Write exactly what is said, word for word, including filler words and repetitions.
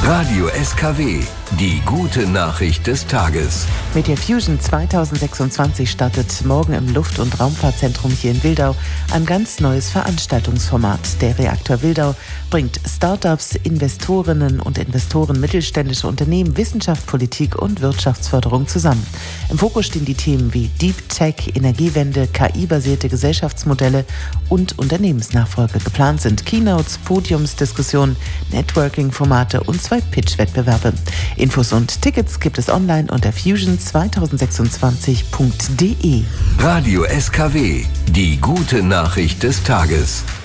Radio S K W, die gute Nachricht des Tages. Meteorfusion zweitausendsechsundzwanzig startet morgen im Luft- und Raumfahrtzentrum hier in Wildau ein ganz neues Veranstaltungsformat. Der Reaktor Wildau bringt Startups, Investorinnen und Investoren, mittelständische Unternehmen, Wissenschaft, Politik und Wirtschaftsförderung zusammen. Im Fokus stehen die Themen wie Deep Tech, Energiewende, K I-basierte Gesellschaftsmodelle und Unternehmensnachfolge. Geplant sind Keynotes, Podiumsdiskussionen, Networking-Formate und zwei Pitch-Wettbewerbe. Infos und Tickets gibt es online unter fusion zweitausendsechsundzwanzig punkt de. Radio S K W, die gute Nachricht des Tages.